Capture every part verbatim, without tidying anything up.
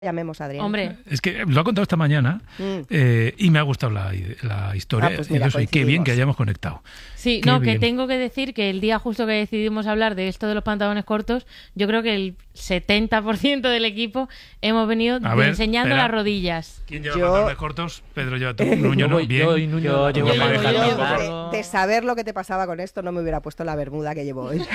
Llamemos a Adrián. Hombre. Es que lo ha contado esta mañana mm. eh, y me ha gustado la, la historia. Ah, pues mira, y yo soy, qué bien que hayamos conectado. Sí, qué no, bien. que tengo que decir que el día justo que decidimos hablar de esto de los pantalones cortos, yo creo que el setenta por ciento del equipo hemos venido ver, enseñando espera. las rodillas. ¿Quién lleva Yo... pantalones cortos? Pedro lleva tú. Nuño, ¿no? Bien. Yo, y Nuño, yo llevo yo, yo, yo, de, de saber lo que te pasaba con esto, no me hubiera puesto la bermuda que llevo hoy.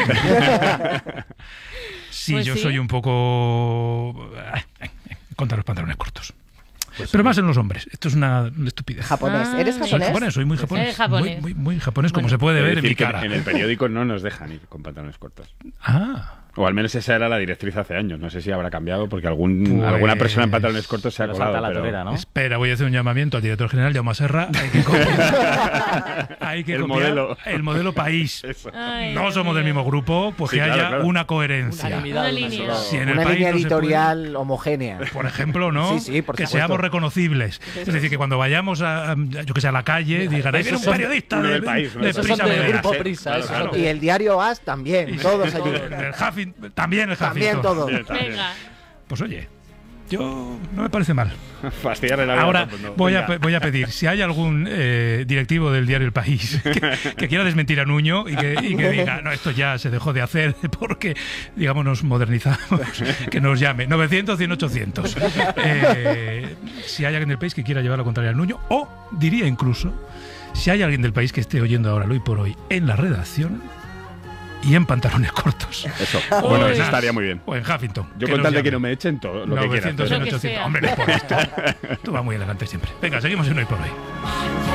Sí, pues yo sí. soy un poco... contra los pantalones cortos. Pues pero sí. Más en los hombres. Esto es una estupidez. ¿Japonés? Ah, ¿Eres Soy japonés? japonés, soy muy japonés. Eres japonés. Muy, muy, muy japonés, Bueno. como se puede ver en mi que cara. En el periódico no nos dejan ir con pantalones cortos. Ah. O al menos esa era la directriz hace años. No sé si habrá cambiado porque algún, Pues... alguna persona en pantalones cortos se ha Pero colado. salta la Pero... torera, ¿no? Espera, voy a hacer un llamamiento al director general, Jaume Serra. Hay que copiar, hay que El copiar modelo. el modelo país. Eso. Ay, no Dios somos mío. del mismo grupo, pues Sí, que claro, haya claro. una coherencia. Unanimidad, Una una línea. sola. Si en el Una país línea no se editorial homogénea. puede, por ejemplo, ¿no? Sí, sí, por que supuesto. seamos reconocibles. Es decir, que cuando vayamos a, yo que sé, a la calle, digan, ahí viene un son- periodista uno de, del país, ¿no? de Esos Prisa son del Media. grupo Prisa, Claro, esos claro. son Y el diario As también, Y- todos y- allí. El Huffing- también el También Huffington. todos. Bien, también. Venga. Pues oye, yo no me parece mal. Fastidiarle la vida. Ahora pues no. voy a, Venga. pe- voy a pedir, si hay algún eh, directivo del diario El País que, que quiera desmentir a Nuño y que, y que diga, no, esto ya se dejó de hacer porque, digamos, nos modernizamos, que nos llame. novecientos, cien, ochocientos. Eh, si hay alguien del país que quiera llevar la contraria al Nuño, o diría incluso, si hay alguien del país que esté oyendo ahora hoy por hoy en la redacción y en pantalones cortos. Eso. Bueno, Uy. eso estaría muy bien. O en Huffington. Yo que con nos tal de llame. que no me echen todo lo que quieras. novecientos, Lo cien, que ochocientos. sea. Hombre, no es por esto. Tú vas muy elegante siempre. Venga, seguimos en Hoy por Hoy.